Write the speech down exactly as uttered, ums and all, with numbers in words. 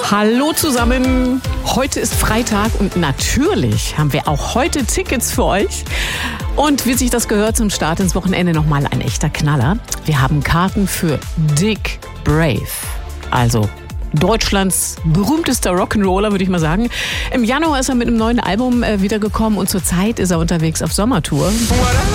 Hallo zusammen, heute ist Freitag und natürlich haben wir auch heute Tickets für euch. Und wie sich das gehört zum Start ins Wochenende nochmal ein echter Knaller. Wir haben Karten für Dick Brave, also Deutschlands berühmtester Rock'n'Roller, würde ich mal sagen. Im Januar ist er mit einem neuen Album äh, wiedergekommen und zurzeit ist er unterwegs auf Sommertour.